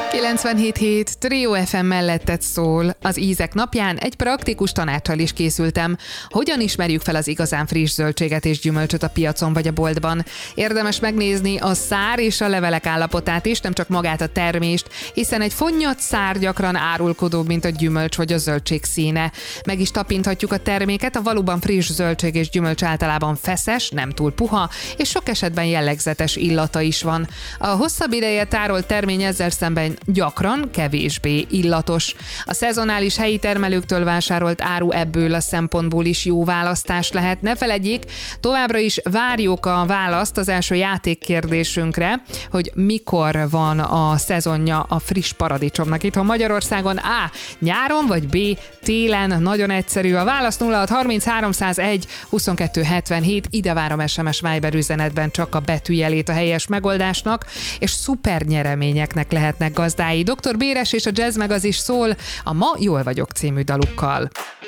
97.7 Trio FM mellettet szól. Az ízek napján egy praktikus tanáccsal is készültem. Hogyan ismerjük fel az igazán friss zöldséget és gyümölcsöt a piacon vagy a boltban? Érdemes megnézni a szár és a levelek állapotát is, nem csak magát a termést, hiszen egy fonnyat szár gyakran árulkodóbb, mint a gyümölcs vagy a zöldség színe. Meg is tapinthatjuk a terméket, a valóban friss zöldség és gyümölcs általában feszes, nem túl puha, és sok esetben jellegzetes illata is van. A hosszabb ideje tárolt termény ezzel szemben gyakran kevésbé illatos. A szezonális helyi termelőktől vásárolt áru ebből a szempontból is jó választás lehet. Ne feledjék, továbbra is várjuk a választ az első játékkérdésünkre, hogy mikor van a szezonja a friss paradicsomnak itthon Magyarországon. A. Nyáron vagy B. Télen. Nagyon egyszerű a válasz. 0630 301 22 77. Ide várom SMS Viber üzenetben csak a betűjelét a helyes megoldásnak, és szuper nyereményeknek lehetnek gazdái. Dr. Béres és a Jazz Mag az is szól a Ma jól vagyok című dalukkal.